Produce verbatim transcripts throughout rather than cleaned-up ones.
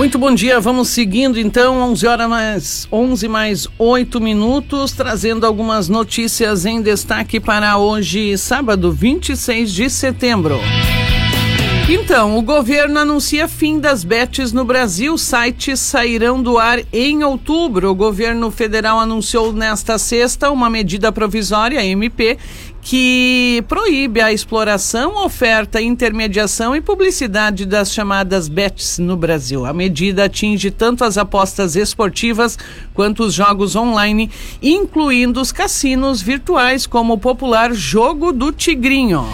Muito bom dia, vamos seguindo então, onze horas mais, onze mais oito minutos, trazendo algumas notícias em destaque para hoje, sábado, vinte e seis de setembro. Então, o governo anuncia fim das bets no Brasil. Sites sairão do ar em outubro. O governo federal anunciou nesta sexta uma medida provisória, M P, que proíbe a exploração, oferta, intermediação e publicidade das chamadas bets no Brasil. A medida atinge tanto as apostas esportivas quanto os jogos online, incluindo os cassinos virtuais, como o popular Jogo do Tigrinho.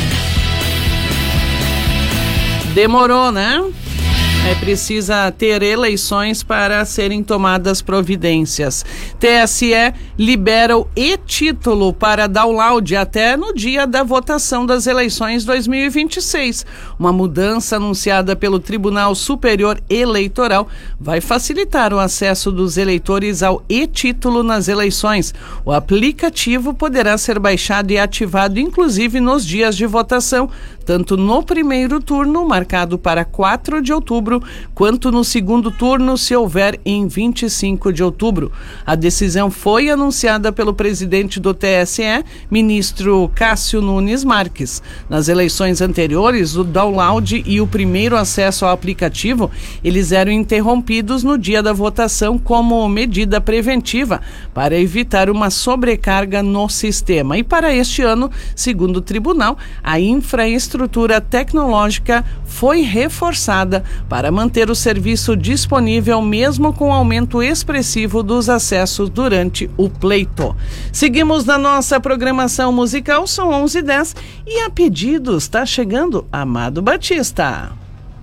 Demorou, né? É precisa ter eleições para serem tomadas providências. T S E libera o e-título para download até no dia da votação das eleições dois mil e vinte e seis. Uma mudança anunciada pelo Tribunal Superior Eleitoral vai facilitar o acesso dos eleitores ao e-título nas eleições. O aplicativo poderá ser baixado e ativado inclusive nos dias de votação, tanto no primeiro turno, marcado para quatro de outubro, quanto no segundo turno, se houver em vinte e cinco de outubro. A decisão foi anunciada pelo presidente do T S E, ministro Cássio Nunes Marques. Nas eleições anteriores, o download e o primeiro acesso ao aplicativo, eles eram interrompidos no dia da votação como medida preventiva para evitar uma sobrecarga no sistema. E para este ano, segundo o tribunal, a infraestrutura tecnológica foi reforçada para manter o serviço disponível mesmo com o aumento expressivo dos acessos durante o pleito. Seguimos na nossa programação musical, são onze e dez e a pedidos está chegando Amado Batista.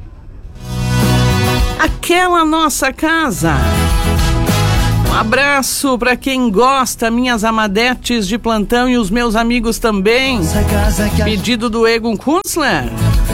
Aquela Nossa Casa. Um abraço para quem gosta, minhas amadetes de plantão e os meus amigos também. Pedido do Egon Kunzler.